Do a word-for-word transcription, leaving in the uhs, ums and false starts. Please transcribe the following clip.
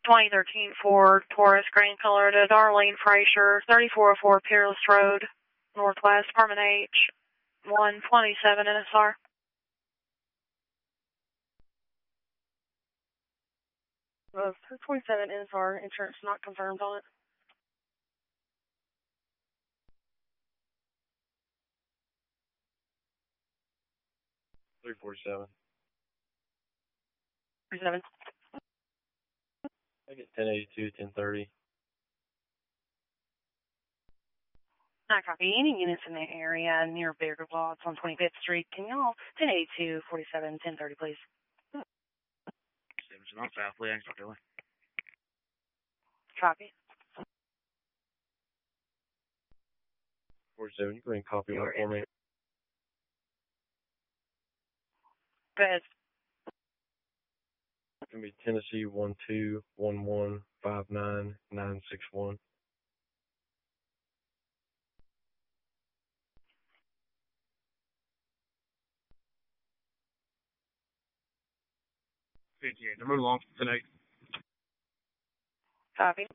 twenty thirteen Ford Taurus, green color, to Darlene Frazier, thirty-four oh four Peerless Road, Northwest, Apartment H, one twenty-seven N S R. Uh, twenty-seven N S R, insurance not confirmed on it. three forty-seven. forty-seven. I get ten eighty-two, ten thirty. Not copy. Any units in the area near Bigger Lots on twenty-fifth Street, can y'all ten eighty-two, forty-seven, ten thirty, please? Stevenson on South Lee, Angel Kelly. Copy. forty-seven, you go ahead and copy one for me. Go ahead. It's going to be Tennessee one two one one five nine nine six one. fifty-eight. They're moving along tonight. Copy.